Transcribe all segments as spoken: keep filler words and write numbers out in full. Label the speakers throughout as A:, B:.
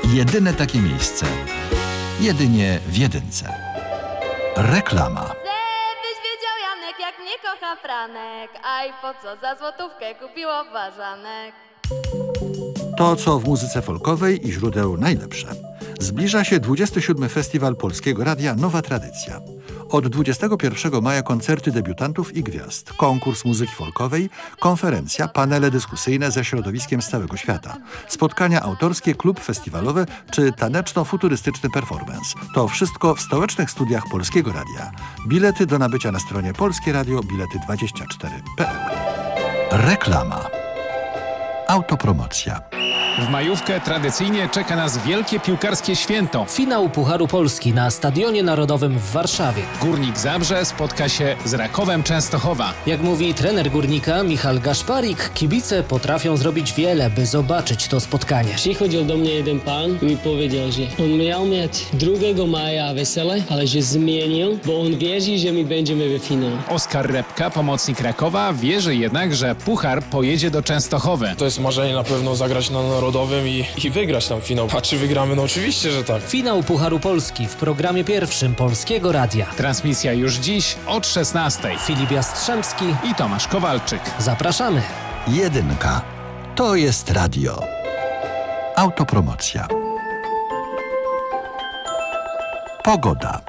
A: Jedyne takie miejsce. Jedynie w jedynce. Reklama.
B: Żebyś wiedział, Janek, jak mnie kocha Franek. A i po co za złotówkę kupiło ważanek.
A: To, co w muzyce folkowej i źródeł najlepsze. Zbliża się dwudziesty siódmy Festiwal Polskiego Radia Nowa Tradycja. Od dwudziestego pierwszego maja koncerty debiutantów i gwiazd, konkurs muzyki folkowej, konferencja, panele dyskusyjne ze środowiskiem z całego świata, spotkania autorskie, klub festiwalowe czy taneczno-futurystyczny performance. To wszystko w stołecznych studiach Polskiego Radia. Bilety do nabycia na stronie Polskie Radio Bilety dwadzieścia cztery kropka pe el. Reklama. Autopromocja.
C: W majówkę tradycyjnie czeka nas wielkie piłkarskie święto.
D: Finał Pucharu Polski na Stadionie Narodowym w Warszawie.
C: Górnik Zabrze spotka się z Rakowem Częstochowa.
D: Jak mówi trener Górnika Michal Gaszparik, kibice potrafią zrobić wiele, by zobaczyć to spotkanie.
E: Przychodził do mnie jeden pan i mi powiedział, że on miał mieć drugiego maja wesele, ale że zmienił, bo on wierzy, że my będziemy w finale.
C: Oskar Repka, pomocnik Rakowa, wierzy jednak, że Puchar pojedzie do Częstochowy.
F: To jest marzenie na pewno zagrać na Narodowym i, i wygrać tam finał. A czy wygramy? No oczywiście, że tak.
D: Finał Pucharu Polski w programie pierwszym Polskiego Radia.
C: Transmisja już dziś od szesnastej.
D: Filip Jastrzębski
C: i Tomasz Kowalczyk.
D: Zapraszamy.
A: Jedynka. To jest radio. Autopromocja. Pogoda.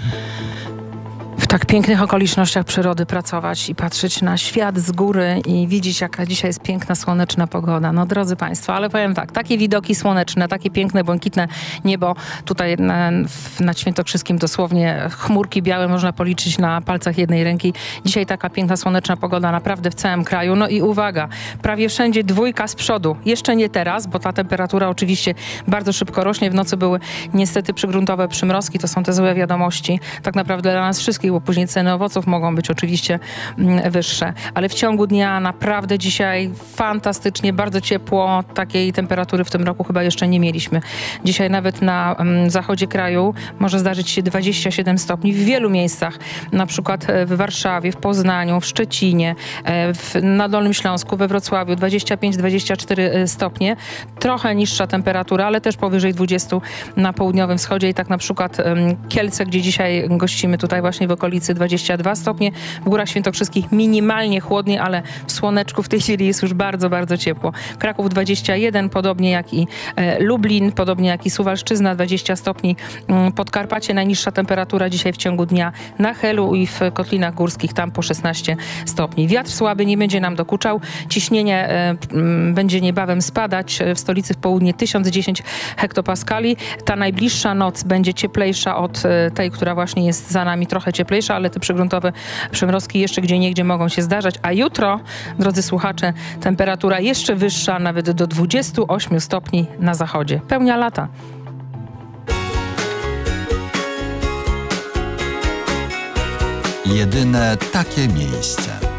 G: W tak pięknych okolicznościach przyrody pracować i patrzeć na świat z góry i widzieć, jaka dzisiaj jest piękna, słoneczna pogoda. No drodzy Państwo, ale powiem tak, takie widoki słoneczne, takie piękne, błękitne niebo, tutaj na, nad Świętokrzyskim dosłownie chmurki białe można policzyć na palcach jednej ręki. Dzisiaj taka piękna, słoneczna pogoda naprawdę w całym kraju. No i uwaga, prawie wszędzie dwójka z przodu. Jeszcze nie teraz, bo ta temperatura oczywiście bardzo szybko rośnie. W nocy były niestety przygruntowe przymrozki, to są te złe wiadomości. Tak naprawdę dla nas wszystkich, bo później ceny owoców mogą być oczywiście mm, wyższe. Ale w ciągu dnia naprawdę dzisiaj fantastycznie, bardzo ciepło. Takiej temperatury w tym roku chyba jeszcze nie mieliśmy. Dzisiaj nawet na mm, zachodzie kraju może zdarzyć się dwadzieścia siedem stopni w wielu miejscach. Na przykład w Warszawie, w Poznaniu, w Szczecinie, w, na Dolnym Śląsku, we Wrocławiu dwadzieścia pięć dwadzieścia cztery stopnie. Trochę niższa temperatura, ale też powyżej dwudziestu na południowym wschodzie i tak na przykład um, Kielce, gdzie dzisiaj gościmy tutaj właśnie w okolicy dwadzieścia dwa stopnie. W Górach Świętokrzyskich minimalnie chłodniej, ale w słoneczku w tej chwili jest już bardzo, bardzo ciepło. Kraków dwadzieścia jeden, podobnie jak i e, Lublin, podobnie jak i Suwalszczyzna, dwadzieścia stopni. Mm, Podkarpacie najniższa temperatura dzisiaj w ciągu dnia na Helu i w Kotlinach Górskich, tam po szesnaście stopni. Wiatr słaby nie będzie nam dokuczał. Ciśnienie e, m, będzie niebawem spadać. W stolicy w południe tysiąc dziesięć hektopaskali. Ta najbliższa noc będzie cieplejsza od e, tej, która właśnie jest za nami, trochę cieplejsza, ale te przygruntowe przymrozki jeszcze gdzieniegdzie mogą się zdarzać. A jutro, drodzy słuchacze, temperatura jeszcze wyższa, nawet do dwudziestu ośmiu stopni na zachodzie. Pełnia lata.
A: Jedyne takie miejsce.